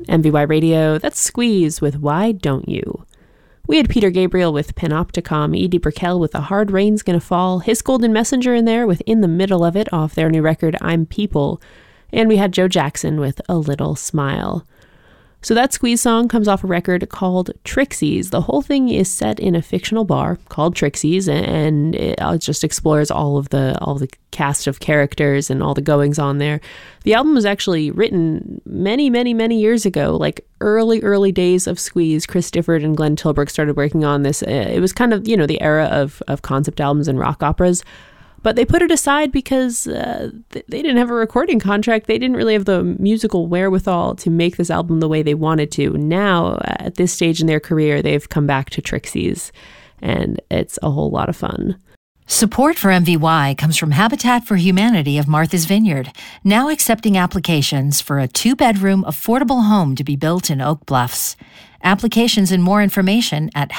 MVY Radio, that's Squeeze with Why Don't You? We had Peter Gabriel with Panopticon, Edie Brickell with A Hard Rain's Gonna Fall, His Golden Messenger in there with In the Middle of It off their new record I'm People, and we had Joe Jackson with A Little Smile. So that Squeeze song comes off a record called Trixie's. The whole thing is set in a fictional bar called Trixie's, and it just explores all the cast of characters and all the goings on there. The album was actually written many, many, many years ago, like early days of Squeeze. Chris Difford and Glenn Tilbrook started working on this. It was kind of, the era of concept albums and rock operas. But they put it aside because they didn't have a recording contract. They didn't really have the musical wherewithal to make this album the way they wanted to. Now, at this stage in their career, they've come back to Trixie's, and it's a whole lot of fun. Support for MVY comes from Habitat for Humanity of Martha's Vineyard, now accepting applications for a 2-bedroom affordable home to be built in Oak Bluffs. Applications and more information at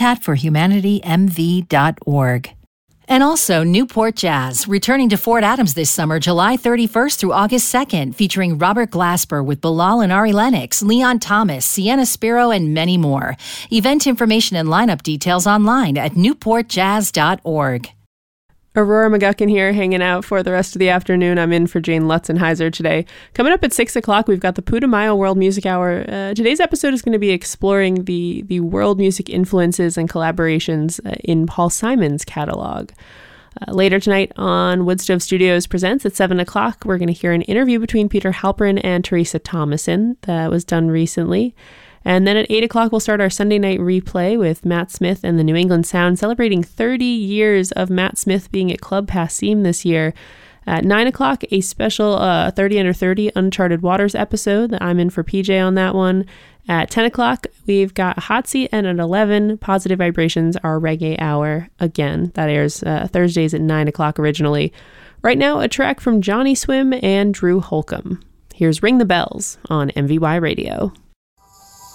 habitatforhumanitymv.org. And also Newport Jazz, returning to Fort Adams this summer, July 31st through August 2nd, featuring Robert Glasper with Bilal and Ari Lennox, Leon Thomas, Sienna Spiro, and many more. Event information and lineup details online at newportjazz.org. Aurora McGuckin here, hanging out for the rest of the afternoon. I'm in for Jane Lutzenheiser today. Coming up at 6 o'clock, we've got the Putumayo World Music Hour. Today's episode is going to be exploring the world music influences and collaborations in Paul Simon's catalog. Later tonight on Woodstove Studios Presents at 7 o'clock, we're going to hear an interview between Peter Halperin and Teresa Thomason that was done recently. And then at 8 o'clock, we'll start our Sunday night replay with Matt Smith and the New England Sound, celebrating 30 years of Matt Smith being at Club Passim this year. At 9 o'clock, a special 30 Under 30 Uncharted Waters episode. I'm in for PJ on that one. At 10 o'clock, we've got Hot Seat, and at 11, Positive Vibrations, our reggae hour. Again, that airs Thursdays at 9 o'clock originally. Right now, a track from Johnny Swim and Drew Holcomb. Here's Ring the Bells on MVY Radio.